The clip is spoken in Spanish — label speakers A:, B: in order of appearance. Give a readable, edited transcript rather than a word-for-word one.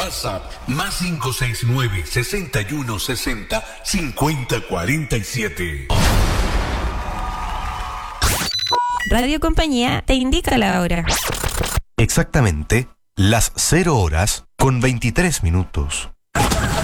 A: WhatsApp más 569-6160-5047.
B: Radio Compañía te indica la hora.
C: Exactamente las 0 horas con 23 minutos.